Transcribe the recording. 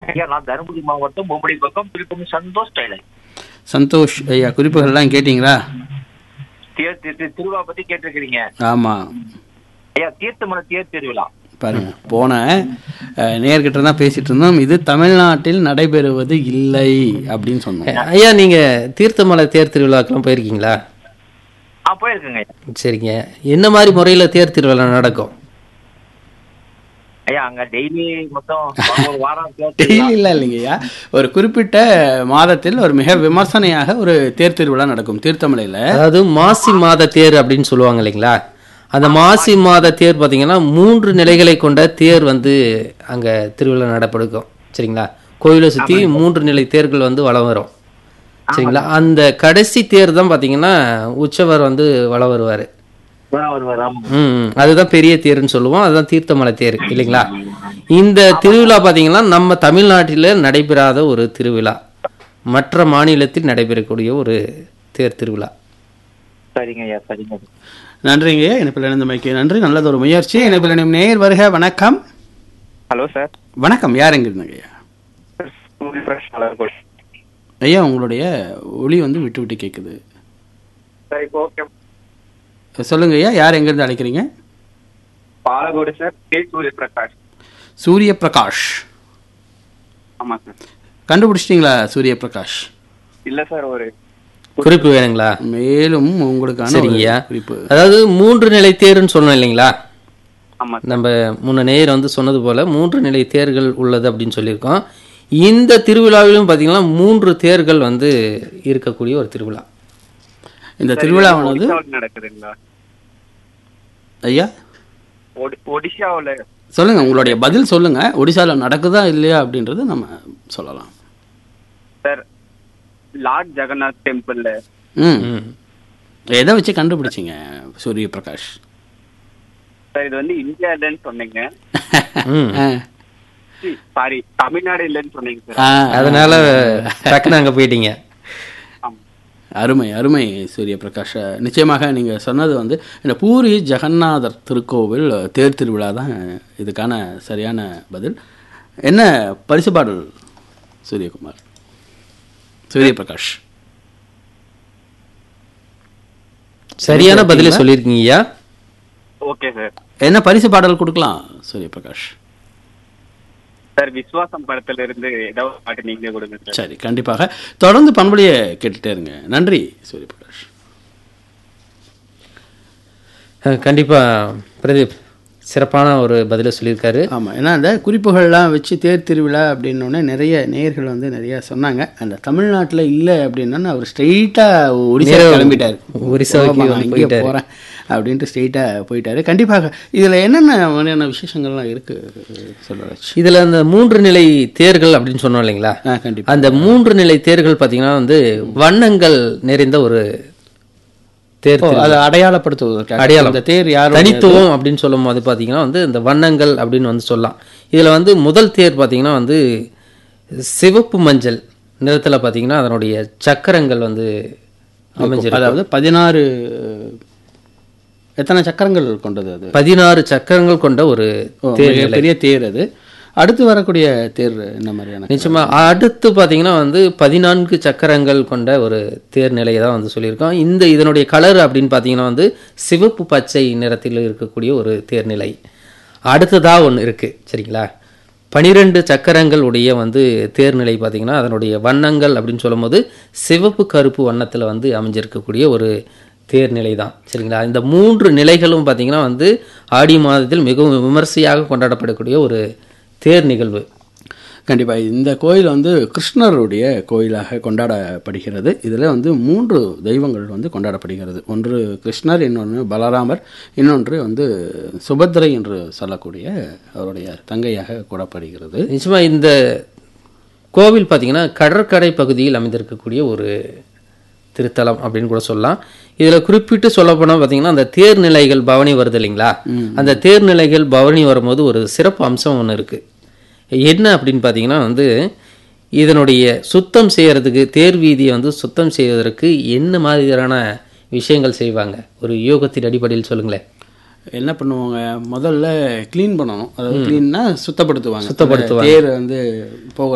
ஐயா நான் தருமபுரி மாவட்டம் பொம்படி பக்கம் திருப்பதி சந்தோஷ் டெய்லர். சந்தோஷ் ஐயா, குறிப்புகள்லாம் கேட்டீங்களா? திருவிழா பத்தி கேட்டிருக்கிறீங்க. ஆமா ஐயா, தீர்த்தமலை தேர் திருவிழா பாருங்க, போன நேர்கிட்ட தான் பேசிட்டு இருந்தோம். இது தமிழ்நாட்டில் நடைபெறுவது இல்லை அப்படின்னு சொன்னோம். ஐயா, நீங்க தீர்த்தமலை தேர் திருவிழாக்கெல்லாம் போயிருக்கீங்களா? போயிருக்குங்க ஐயா. சரிங்க, என்ன மாதிரி முறையில தேர் திருவிழா நடக்கும்? ஐயா அங்க டெய்லி மொத்தம் ஒரு வாரம் டெய்லி இல்லைங்கய்யா, ஒரு குறிப்பிட்ட மாதத்தில் ஒரு மிக விமர்சனையாக ஒரு தேர் திருவிழா நடக்கும் தீர்த்தமலையில. அதாவது மாசி மாத தேர் அப்படின்னு சொல்லுவாங்க இல்லைங்களா? அந்த மாசி மாத தேர் பார்த்தீங்கன்னா 3 நிலைகளை கொண்ட தேர் வந்து அங்கே திருவிழா நடப்படுக்கும். சரிங்களா? கோயிலை சுற்றி 3 நிலை தேர்கள் வந்து வலம் வரும். சரிங்களா? அந்த கடைசி தேர் தான் பார்த்தீங்கன்னா உற்சவர் வந்து வலம் வருவார். அதுதான் பெரிய தேர்ன்னு சொல்லுவோம். அதுதான் தீர்த்தமலை தேர் இல்லைங்களா? இந்த திருவிழா பார்த்தீங்கன்னா நம்ம தமிழ்நாட்டில் நடைபெறாத ஒரு திருவிழா, மற்ற மாநிலத்தில் நடைபெறக்கூடிய ஒரு தேர் திருவிழா. சரிங்க ஐயா, சரிங்க. நன்றிங்க ஐயா, இணைப்பில் இணைந்தமைக்கு நன்றி. நல்லது ஒரு முயற்சி. இணைப்பில் இணையும் நேர் வருக. வணக்கம். Hello sir. வணக்கம், யார் எங்க இருந்தங்க ஐயா? ஐயா உங்களுடைய ஒளி வந்து விட்டு விட்டு கேட்குது. சொல்லுங்க ஐயா, யார் எங்க இருந்து அழைக்கிறீங்க? பாலகோடு சார். சூரிய பிரகாஷ். சூரிய பிரகாஷ். ஆமா சார். கண்டுபிடிச்சிட்டீங்களா சூரிய பிரகாஷ்? இல்ல சார், ஒரு குறிப்பு வேணுங்களா? மேலும் உங்களுக்கான சரிங்கய்யா, குறிப்பு. அதாவது 3 நிலை தேர்ன்னு சொன்னோம் இல்லைங்களா? ஆமா. நம்ம முன்ன நேயர் வந்து சொன்னது போல 3 நிலை தேர்கள் உள்ளது அப்படின்னு சொல்லியிருக்கோம். இந்த திருவிழாவிலும் பார்த்தீங்கன்னா 3 தேர்கள் வந்து இருக்கக்கூடிய ஒரு திருவிழா. இந்த திருவிழாவானது நடக்குதுங்களா ஐயா? ஒடிஷாவில். சொல்லுங்க, உங்களுடைய பதில் சொல்லுங்க. ஒடிசாவில் நடக்குதா இல்லையா அப்படின்றது நம்ம சொல்லலாம் சார். லார்ட் ஜெகநாத் டெம்பிள்ல. எதை வச்சு கண்டுபிடிச்சிங்க சூரிய பிரகாஷ்? சார் இது வந்து இந்தியா இல்லைன்னு சொன்னீங்க. சாரி, தமிழ்நாடு இல்லைன்னு சொன்னீங்க சார். அதனால டக்குன்னு அங்கே போயிட்டீங்க. அருமை அருமை சூரிய பிரகாஷ். நிச்சயமாக நீங்கள் சொன்னது வந்து இந்த பூரி ஜெகநாதர் திருக்கோவில் தேர் திருவிழா தான் இதுக்கான சரியான பதில். என்ன பரிசு பாடல் சூரியகுமார்? சூரிய பிரகாஷ் சரியான பதிலை சொல்லியிருக்கீங்கய்யா. Okay sir. என்ன பரிசு பாடல் கொடுக்கலாம் சூரிய பிரகாஷ்? சார் விஸ்வாசம் படத்துல இருந்து ஏதாவது பாட்டு நீங்க கொடுங்க சார். சரி, கண்டிப்பாக தொடர்ந்து பண்புலையை கேட்டுட்டே இருங்க. நன்றி சூரிய பிரகாஷ். கண்டிப்பா பிரதீப் சிறப்பான ஒரு பதிலை சொல்லியிருக்காரு. ஆமாம், ஏன்னா அந்த குறிப்புகள்லாம் வச்சு தேர் திருவிழா அப்படின்னோடனே நிறைய நேயர்கள் வந்து நிறைய சொன்னாங்க. அந்த தமிழ்நாட்டில் இல்லை அப்படின்னா அவர் ஸ்ட்ரெயிட்டாக ஒடிசா கிளம்பிட்டார். ஒரிசாவுக்கு போகிறேன் அப்படின்ட்டு ஸ்ட்ரெயிட்டாக போயிட்டாரு. கண்டிப்பாக இதில் என்னென்ன மாதிரியான விசேஷங்கள்லாம் இருக்குது சொல்லச்சு? இதில் அந்த 3 நிலை தேர்கள் அப்படின்னு சொன்னோம் இல்லைங்களா? கண்டிப்பாக அந்த 3 நிலை தேர்கள் பார்த்தீங்கன்னா வந்து வண்ணங்கள் நிறைந்த ஒரு தேர். அதை அடையாளப்படுத்துவதற்கு அடையாளம், அந்த தேர் யார் தனித்துவம் அப்படின்னு சொல்லும் போது பார்த்தீங்கன்னா வந்து இந்த வண்ணங்கள் அப்படின்னு வந்து சொல்லலாம். இதில் வந்து முதல் தேர் பார்த்தீங்கன்னா வந்து சிவப்பு மஞ்சள் நிறத்தில் பார்த்தீங்கன்னா அதனுடைய சக்கரங்கள் வந்து அமைஞ்சிருக்கு. அதாவது 16 எத்தனை சக்கரங்கள் கொண்டது? அது 16 சக்கரங்கள் கொண்ட ஒரு தேர், பெரிய தேர். அது அடுத்து வரக்கூடிய தேர் என்ன மாதிரியான? நிச்சயமா அடுத்து பார்த்தீங்கன்னா வந்து 14 சக்கரங்கள் கொண்ட ஒரு தேர் நிலையை தான் வந்து சொல்லியிருக்கோம். இதனுடைய கலர் அப்படின்னு பார்த்தீங்கன்னா வந்து சிவப்பு பச்சை நிறத்தில் இருக்கக்கூடிய ஒரு தேர் நிலை. அடுத்ததாக ஒன்று இருக்குது சரிங்களா? 12 சக்கரங்கள் உடைய வந்து தேர்நிலை பார்த்தீங்கன்னா அதனுடைய வண்ணங்கள் அப்படின்னு சொல்லும் போது சிவப்பு கருப்பு வண்ணத்தில் வந்து அமைஞ்சிருக்கக்கூடிய ஒரு தேர்நிலை தான் சரிங்களா? இந்த 3 நிலைகளும் பார்த்தீங்கன்னா வந்து ஆடி மாதத்தில் மிகவும் விமர்சையாக கொண்டாடப்படக்கூடிய ஒரு தேர் நிகழ்வு. கண்டிப்பாக இந்த கோயில் வந்து கிருஷ்ணருடைய கோயிலாக கொண்டாடப்படுகிறது. இதில் வந்து 3 தெய்வங்கள் வந்து கொண்டாடப்படுகிறது. ஒன்று கிருஷ்ணர், இன்னொன்று பலராமர், இன்னொன்று வந்து சுபத்ரை என்று சொல்லக்கூடிய அவருடைய தங்கையாக கூறப்படுகிறது. நிச்சயமாக இந்த கோவில் பார்த்திங்கன்னா கடற்கரை பகுதியில் அமைந்திருக்கக்கூடிய ஒரு திருத்தலம் அப்படின்னு கூட சொல்லலாம். இதில் குறிப்பிட்டு சொல்ல போனால் பார்த்தீங்கன்னா அந்த தேர்நிலைகள் பவனி வருது இல்லைங்களா? அந்த தேர்நிலைகள் பவனி வரும்போது ஒரு சிறப்பு அம்சம் ஒன்று இருக்குது. என்ன அப்படின்னு பார்த்தீங்கன்னா வந்து இதனுடைய சுத்தம் செய்கிறதுக்கு, தேர் வீதியை வந்து சுத்தம் செய்வதற்கு என்ன மாதிரியான விஷயங்கள் செய்வாங்க? ஒரு யோகத்தின் அடிப்படையில் சொல்லுங்களேன். என்ன பண்ணுவாங்க? முதல்ல க்ளீன் பண்ணணும். அதாவது க்ளீன்னா சுத்தப்படுத்துவாங்க. தேர் வந்து போக